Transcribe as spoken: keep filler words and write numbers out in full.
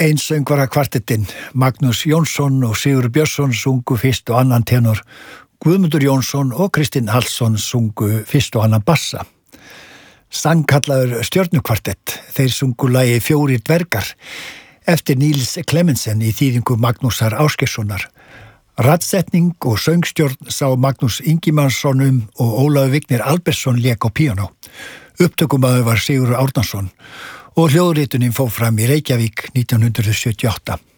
Einsöngvara kvartettinn Magnús Jónsson og Sigurður Björnsson sungu fyrst og annan tenor, Guðmundur Jónsson og Kristinn Hallsson sungu fyrst og annan bassa. Sannkallaður stjörnukvartett, þeir sungu lagi Fjórir dvergar eftir Níels Clemensen í þýðingu Magnúsar Ásgeirssonar. Raddsetning og söngstjórn sá Magnús Ingimarsson um og Ólafur Vignir Albertsson lék á píanó. Upptökumaður var Sigurður Árnason og hljóðritunin fór fram í Reykjavík nítján hundrað sjötíu og átta.